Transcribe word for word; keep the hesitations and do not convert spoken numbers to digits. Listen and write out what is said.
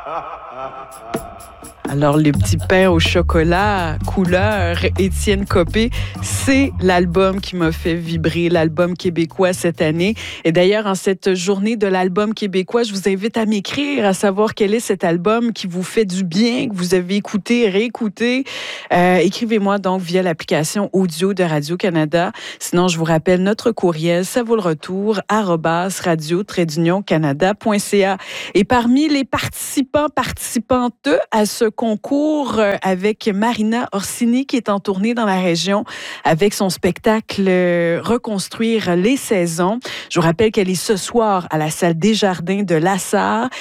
Alors, les petits pains au chocolat, couleur Étienne Copé, c'est l'album qui m'a fait vibrer, l'album québécois cette année. Et d'ailleurs, en cette journée de l'album québécois, je vous invite à m'écrire, à savoir quel est cet album qui vous fait du bien, que vous avez écouté, réécouté. Euh, écrivez-moi donc via l'application audio de Radio-Canada. Sinon, je vous rappelle notre courriel, ça vaut le retour, arobase radio-canada point c a. Et parmi les participants, participantes à ce concours avec Marina Orsini qui est en tournée dans la région avec son spectacle Reconstruire les saisons. Je vous rappelle qu'elle est ce soir à la salle Desjardins de Lassar.